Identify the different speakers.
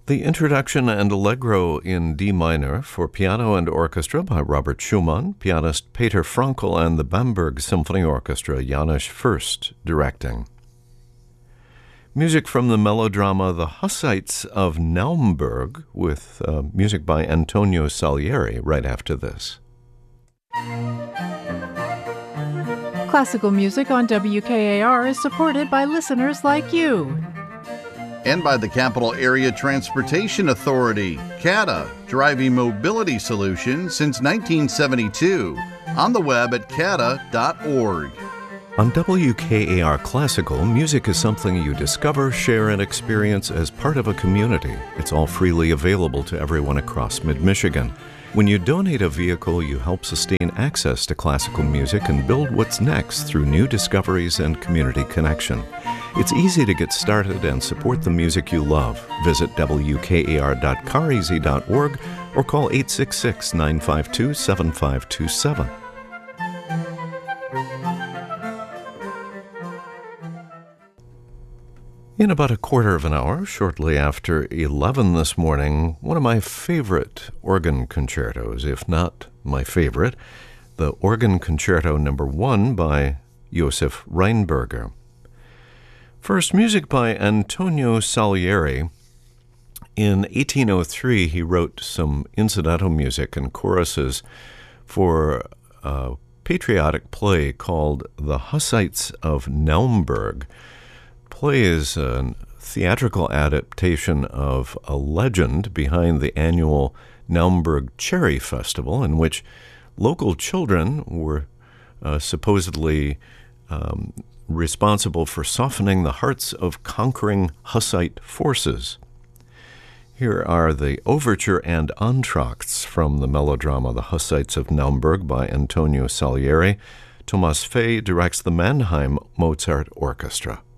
Speaker 1: The introduction and allegro in D minor for piano and orchestra by Robert Schumann, pianist Peter Frankl, and the Bamberg Symphony Orchestra, Janusz Fürst, directing. Music from the melodrama The Hussites of Naumburg, with music by Antonio Salieri right after this.
Speaker 2: Classical music on WKAR is supported by listeners like you.
Speaker 3: And by the Capital Area Transportation Authority, CATA, driving mobility solutions since 1972. On the web at cata.org.
Speaker 1: On WKAR Classical, music is something you discover, share, and experience as part of a community. It's all freely available to everyone across Mid-Michigan. When you donate a vehicle, you help sustain access to classical music and build what's next through new discoveries and community connection. It's easy to get started and support the music you love. Visit wkar.careasy.org or call 866-952-7527. In about a quarter of an hour, shortly after 11 this morning, one of my favorite organ concertos, if not my favorite, the Organ Concerto No. 1 by Josef Rheinberger. First, music by Antonio Salieri. In 1803, he wrote some incidental music and choruses for a patriotic play called The Hussites of Naumburg. Play is a theatrical adaptation of a legend behind the annual Naumburg Cherry Festival, in which local children were supposedly responsible for softening the hearts of conquering Hussite forces. Here are the overture and entr'actes from the melodrama The Hussites of Naumburg by Antonio Salieri. Thomas Fay directs the Mannheim Mozart Orchestra.